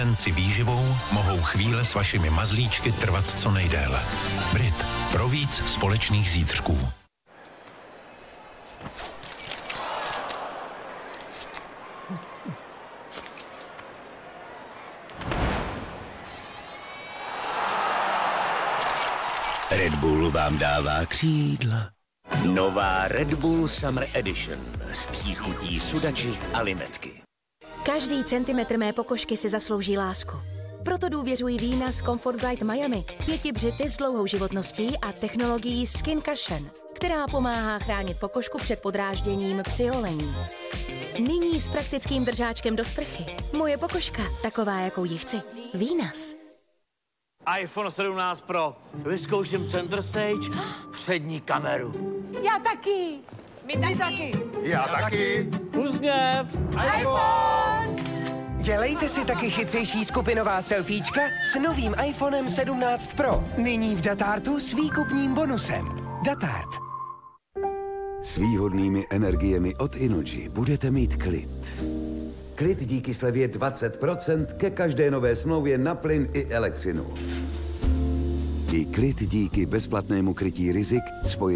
si výživou mohou chvíle s vašimi mazlíčky trvat co nejdéle. Brit. Pro víc společných zítřků. Red Bull vám dává křídla. Nová Red Bull Summer Edition s příchutí sudači a limetky. Každý centimetr mé pokožky si zaslouží lásku. Proto důvěřuji vína z Comfort Bright Miami. 5 břity s dlouhou životností a technologií Skin Cushion, která pomáhá chránit pokožku před podrážděním při holení. Nyní s praktickým držáčkem do sprchy. Moje pokožka, taková, jakou ji chci. Vínas. iPhone 17 Pro. Vyzkouším center stage, přední kameru. Já taky. My taky. Já taky. Uzněv. iPhone! Dělejte si taky chytřejší skupinová selfiečka s novým iPhonem 17 Pro. Nyní v Datartu s výkupním bonusem. Datart. S výhodnými energiemi od Innogy budete mít klid. Klid díky slevě 20% ke každé nové smlouvě na plyn i elektřinu. I klid díky bezplatnému krytí rizik spojených